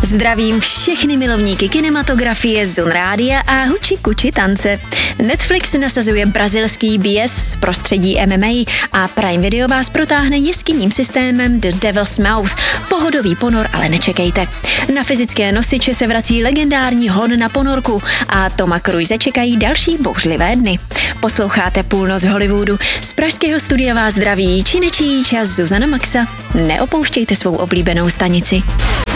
Zdravím všechny milovníky kinematografie, Zun rádia a huči kuči tance. Netflix nasazuje brazilský BS z prostředí MMA a Prime Video vás protáhne jeskyním systémem The Devil's Mouth. Pohodový ponor, ale nečekejte. Na fyzické nosiče se vrací legendární hon na ponorku a Toma Cruise čekají další bouřlivé dny. Posloucháte Půlnoc v Hollywoodu. Z pražského studia vás zdraví činečí čas Zuzana Maxa. Neopouštějte svou oblíbenou stanici.